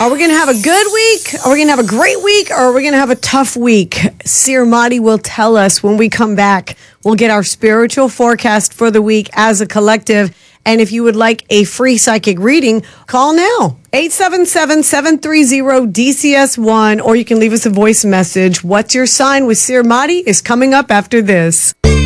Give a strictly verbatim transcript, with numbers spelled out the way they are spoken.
Are we going to have a good week? Are we going to have a great week? Or are we going to have a tough week? Seer Mahdi will tell us when we come back. We'll get our spiritual forecast for the week as a collective. And if you would like a free psychic reading, call now. eight seven seven, seven three zero, D C S one. Or you can leave us a voice message. What's your sign with Seer Mahdi is coming up after this.